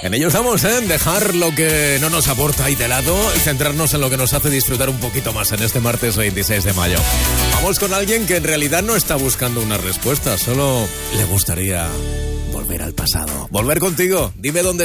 En ello estamos, ¿eh? Dejar lo que no nos aporta ahí de lado y centrarnos en lo que nos hace disfrutar un poquito más en este martes 26 de mayo. Vamos con alguien que en realidad no está buscando una respuesta, solo le gustaría volver al pasado. Volver contigo, dime dónde